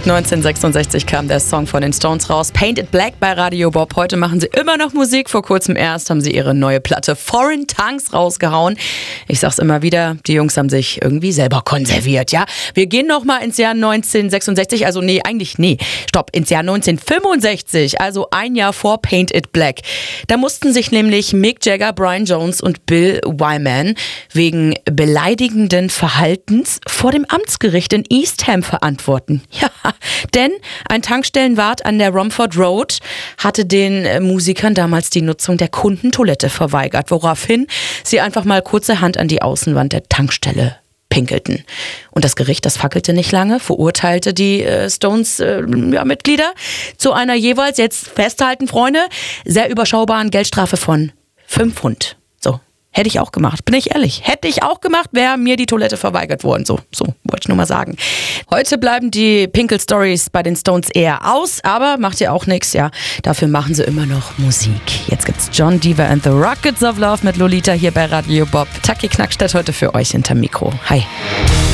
1966 kam der Song von den Stones raus, Paint It Black bei Radio Bob. Heute machen sie immer noch Musik. Vor kurzem erst haben sie ihre neue Platte Foreign Tongues rausgehauen. Ich sag's immer wieder, die Jungs haben sich irgendwie selber konserviert, ja. Wir gehen nochmal ins Jahr 1966, ins Jahr 1965, also ein Jahr vor Paint It Black. Da mussten sich nämlich Mick Jagger, Brian Jones und Bill Wyman wegen beleidigenden Verhaltens vor dem Amtsgericht in Eastham verantworten. Ja, denn ein Tankstellenwart an der Romford Road hatte den Musikern damals die Nutzung der Kundentoilette verweigert, woraufhin sie einfach mal kurzerhand an die Außenwand der Tankstelle pinkelten. Und das Gericht, das fackelte nicht lange, verurteilte die Stones-Mitglieder zu einer jeweils, jetzt festhalten, Freunde, sehr überschaubaren Geldstrafe von 5 Pfund. So. Hätte ich auch gemacht, bin ich ehrlich. Hätte ich auch gemacht, wäre mir die Toilette verweigert worden. So wollte ich nur mal sagen. Heute bleiben die Pinkel-Stories bei den Stones eher aus, aber macht ja auch nichts, ja. Dafür machen sie immer noch Musik. Jetzt gibt's John Deaver and the Rockets of Love mit Lolita hier bei Radio Bob. Taki Knackstedt heute für euch hinterm Mikro. Hi.